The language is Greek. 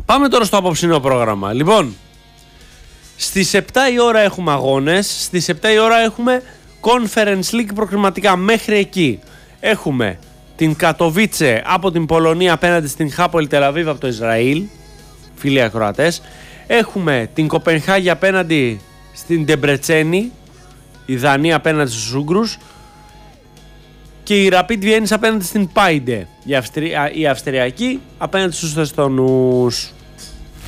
Πάμε τώρα στο απόψινό πρόγραμμα. Λοιπόν, στις 7 η ώρα έχουμε αγώνες, στις 7 η ώρα έχουμε Conference League προκριματικά. Μέχρι εκεί έχουμε την Κατοβίτσε από την Πολωνία απέναντι στην Χάπολ Τελαβίβ από το Ισραήλ, φίλοι ακροατές. Έχουμε την Κοπενχάγη απέναντι στην Ντεμπρετσένη, η Δανία απέναντι στους Ούγγρους, και η Rapid Vienna απέναντι στην Πάιντε, η Αυστριακή απέναντι στους Εσθονούς.